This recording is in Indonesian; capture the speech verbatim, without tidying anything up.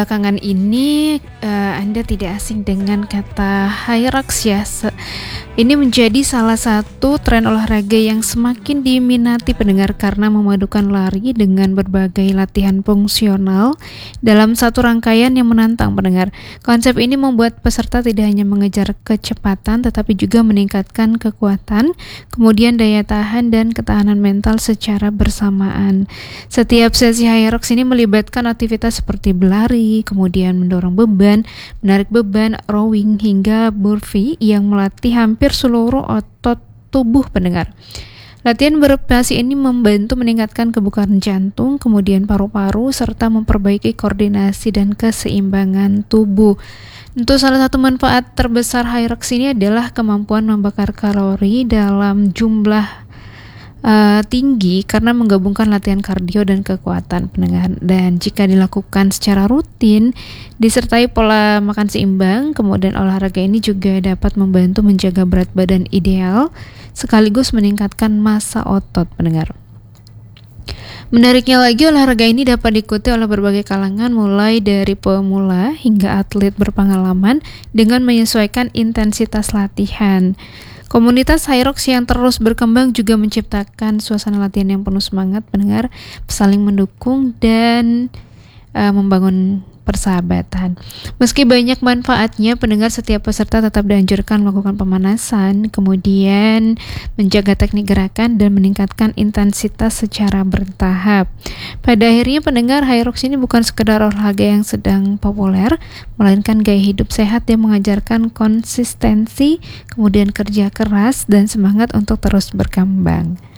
Belakangan ini uh, Anda tidak asing dengan kata Hyrox ya. Se- ini menjadi salah satu tren olahraga yang semakin diminati pendengar karena memadukan lari dengan berbagai latihan fungsional dalam satu rangkaian yang menantang pendengar. Konsep ini membuat peserta tidak hanya mengejar kecepatan tetapi juga meningkatkan kekuatan, kemudian daya tahan dan ketahanan mental secara bersamaan. Setiap sesi Hyrox ini melibatkan aktivitas seperti berlari, kemudian mendorong beban, menarik beban, rowing hingga burpee yang melatih hampir seluruh otot tubuh pendengar. Latihan berpasi ini membantu meningkatkan kebugaran jantung, kemudian paru-paru serta memperbaiki koordinasi dan keseimbangan tubuh. Untuk salah satu manfaat terbesar Hyrox ini adalah kemampuan membakar kalori dalam jumlah Uh, tinggi karena menggabungkan latihan kardio dan kekuatan pendengar, dan jika dilakukan secara rutin disertai pola makan seimbang, kemudian olahraga ini juga dapat membantu menjaga berat badan ideal sekaligus meningkatkan massa otot pendengar. Menariknya lagi, olahraga ini dapat diikuti oleh berbagai kalangan mulai dari pemula hingga atlet berpengalaman dengan menyesuaikan intensitas latihan. Komunitas Hyrox yang terus berkembang juga menciptakan suasana latihan yang penuh semangat pendengar, saling mendukung dan uh, membangun persahabatan. Meski banyak manfaatnya pendengar, setiap peserta tetap dianjurkan melakukan pemanasan, kemudian menjaga teknik gerakan dan meningkatkan intensitas secara bertahap. Pada akhirnya pendengar, Hyrox ini bukan sekedar olahraga yang sedang populer, melainkan gaya hidup sehat yang mengajarkan konsistensi, kemudian kerja keras dan semangat untuk terus berkembang.